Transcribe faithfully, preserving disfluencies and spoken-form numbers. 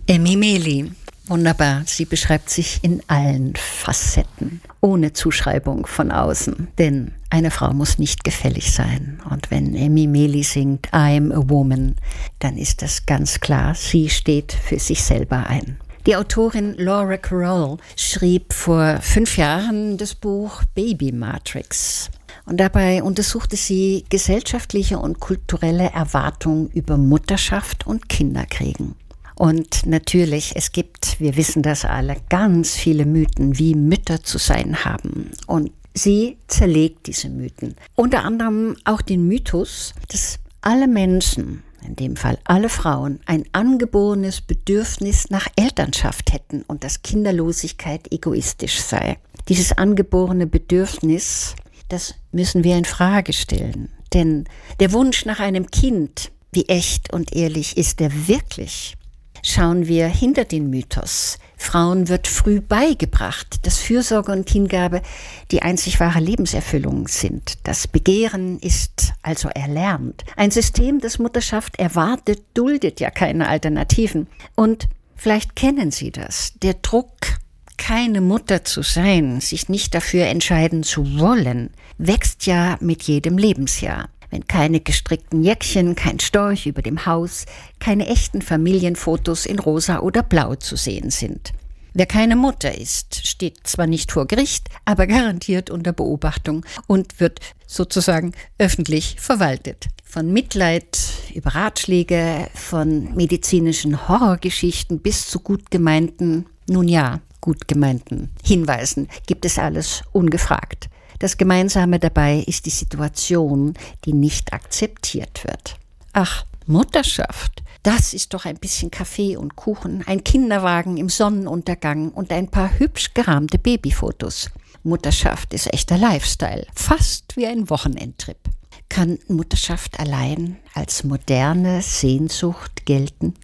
Emmy Meli, wunderbar. Sie beschreibt sich in allen Facetten, ohne Zuschreibung von außen. Denn eine Frau muss nicht gefällig sein. Und wenn Emmy Meli singt I'm a Woman, dann ist das ganz klar, sie steht für sich selber ein. Die Autorin Laura Carroll schrieb vor fünf Jahren das Buch Baby Matrix. Und dabei untersuchte sie gesellschaftliche und kulturelle Erwartungen über Mutterschaft und Kinderkriegen. Und natürlich, es gibt, wir wissen das alle, ganz viele Mythen, wie Mütter zu sein haben. Und sie zerlegt diese Mythen. Unter anderem auch den Mythos, dass alle Menschen, in dem Fall alle Frauen, ein angeborenes Bedürfnis nach Elternschaft hätten und dass Kinderlosigkeit egoistisch sei. Dieses angeborene Bedürfnis, das müssen wir in Frage stellen. Denn der Wunsch nach einem Kind, wie echt und ehrlich ist der wirklich? Schauen wir hinter den Mythos. Frauen wird früh beigebracht, dass Fürsorge und Hingabe die einzig wahre Lebenserfüllung sind. Das Begehren ist also erlernt. Ein System, das Mutterschaft erwartet, duldet ja keine Alternativen. Und vielleicht kennen Sie das. Der Druck, keine Mutter zu sein, sich nicht dafür entscheiden zu wollen, wächst ja mit jedem Lebensjahr. Wenn keine gestrickten Jäckchen, kein Storch über dem Haus, keine echten Familienfotos in rosa oder blau zu sehen sind. Wer keine Mutter ist, steht zwar nicht vor Gericht, aber garantiert unter Beobachtung und wird sozusagen öffentlich verwaltet. Von Mitleid über Ratschläge, von medizinischen Horrorgeschichten bis zu gut gemeinten, nun ja, gut gemeinten Hinweisen gibt es alles ungefragt. Das Gemeinsame dabei ist die Situation, die nicht akzeptiert wird. Ach, Mutterschaft, das ist doch ein bisschen Kaffee und Kuchen, ein Kinderwagen im Sonnenuntergang und ein paar hübsch gerahmte Babyfotos. Mutterschaft ist echter Lifestyle, fast wie ein Wochenendtrip. Kann Mutterschaft allein als moderne Sehnsucht gelten?